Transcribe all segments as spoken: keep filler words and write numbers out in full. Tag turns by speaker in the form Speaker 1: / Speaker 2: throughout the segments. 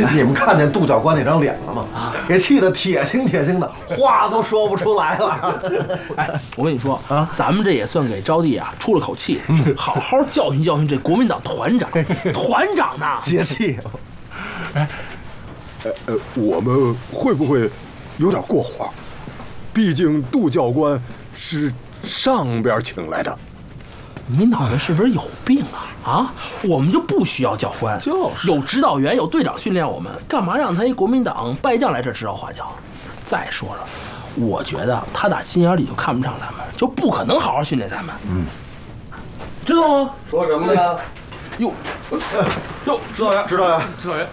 Speaker 1: 你们看见杜教官那张脸了吗？给气得铁青铁青的，话都说不出来了。
Speaker 2: 哎，我跟你说啊，咱们这也算给招娣啊出了口气，好好教训教训这国民党团长。团长呢？
Speaker 1: 解气。
Speaker 3: 哎，呃呃，我们会不会有点过火？毕竟杜教官是上边请来的。
Speaker 2: 你脑袋是不是有病啊？啊，我们就不需要教官，
Speaker 1: 就是
Speaker 2: 有指导员，有队长训练我们，干嘛让他一国民党败将来这指手画脚？再说了，我觉得他打心眼里就看不上咱们，就不可能好好训练咱们。嗯，知道吗？
Speaker 4: 说什么呢？
Speaker 2: 哟，哟，指导员，
Speaker 1: 指导员，
Speaker 4: 指导员，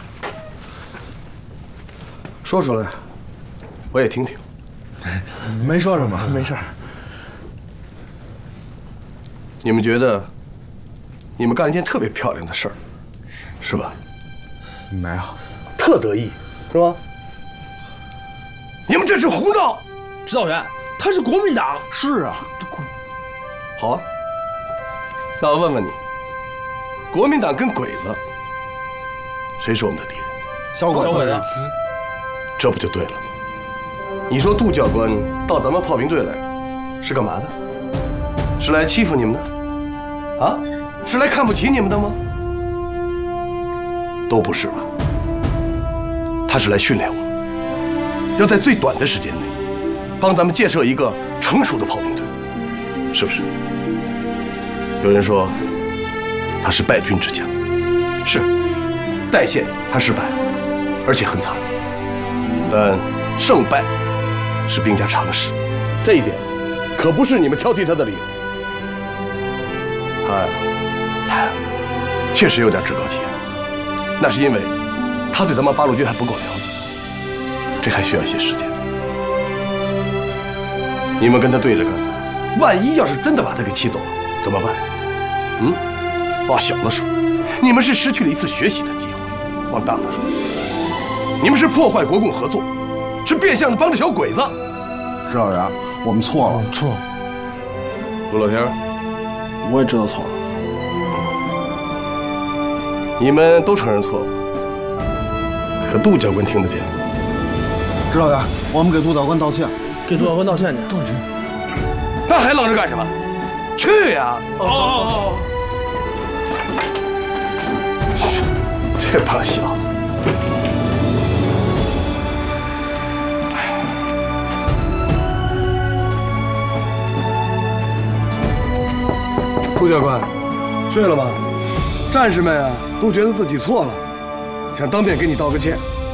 Speaker 1: 说出来，我也听听。没说什么，
Speaker 2: 没事。
Speaker 4: 你们觉得你们干了一件特别漂亮的事儿，是吧？
Speaker 3: 没有，
Speaker 4: 特得意，是吧？你们这是胡闹！
Speaker 2: 指导员，他是国民党。
Speaker 1: 是啊，
Speaker 4: 好啊，那我问问你，国民党跟鬼子，谁是我们的敌人？
Speaker 1: 小鬼子。
Speaker 2: 小鬼子。
Speaker 4: 这不就对了？你说杜教官到咱们炮兵队来，是干嘛的？是来欺负你们的？啊？是来看不起你们的吗？都不是吧？他是来训练我们，要在最短的时间内，帮咱们建设一个成熟的炮兵队，是不是？有人说他是败军之将，是，代县他失败了，而且很惨，但胜败是兵家常识，这一点可不是你们挑剔他的理由。他呀，他呀，确实有点趾高气扬，那是因为他对咱们八路军还不够了解，这还需要一些时间。你们跟他对着干，万一要是真的把他给气走了，怎么办？嗯，往小了说，你们是失去了一次学习的机会；往大了说，你们是破坏国共合作，是变相的帮着小鬼子。
Speaker 1: 指导员，我们错了，
Speaker 2: 错了。
Speaker 4: 陆老天，
Speaker 2: 我也知道错了。
Speaker 4: 你们都承认错误，可杜教官听得见吗？
Speaker 1: 指导员，我们给杜教官道歉。
Speaker 2: 给杜教官道歉去。
Speaker 1: 道歉。
Speaker 4: 那还愣着干什么？去呀！
Speaker 2: 哦哦
Speaker 4: 哦！这帮小子。杜教官，睡了吗？战士们啊，都觉得自己错了，想当面给你道个歉。